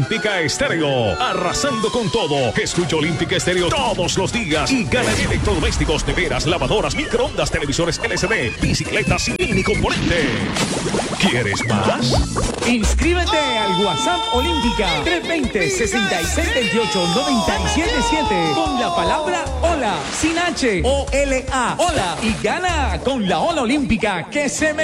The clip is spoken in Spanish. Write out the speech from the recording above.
Olímpica Estéreo, arrasando con todo. Escucha Olímpica Estéreo todos los días y gana electrodomésticos, neveras, lavadoras, microondas, televisores LCD, bicicletas sin mini componente. ¿Quieres más? Inscríbete al WhatsApp Olímpica 320-6628-977 con la palabra hola, sin H, O-L-A, hola, y gana con la ola olímpica que se me